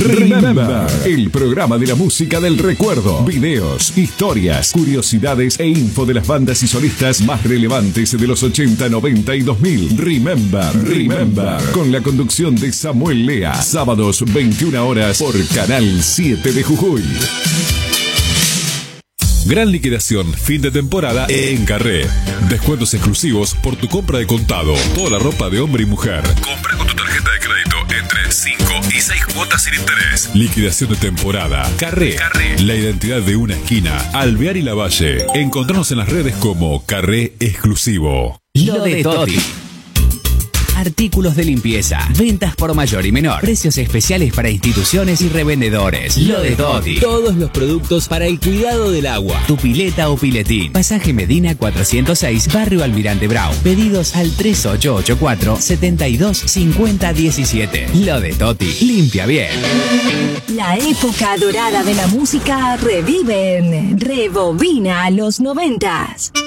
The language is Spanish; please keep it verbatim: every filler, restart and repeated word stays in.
Remember, el programa de la música del recuerdo. Videos, historias, curiosidades e info de las bandas y solistas más relevantes de los ochenta, noventa y dos mil. Remember, Remember, con la conducción de Samuel Lea. Sábados veintiuna horas por Canal siete de Jujuy. Gran liquidación fin de temporada en Carré. Descuentos exclusivos por tu compra de contado. Toda la ropa de hombre y mujer. Compra con tu tarjeta de crédito entre cinco y seis cuotas sin interés. Liquidación de temporada. Carré. Carré. La identidad de una esquina. Alvear y Lavalle. Encontrarnos en las redes como Carré Exclusivo. Lo de Toti. Artículos de limpieza, ventas por mayor y menor, precios especiales para instituciones y revendedores. Lo de Toti. Todos los productos para el cuidado del agua. Tu pileta o piletín. Pasaje Medina cuatrocientos seis, Barrio Almirante Brown. Pedidos al tres ocho ocho cuatro, setenta y dos, cincuenta diecisiete. Lo de Toti. Limpia bien. La época dorada de la música revive en Rebobina los noventas.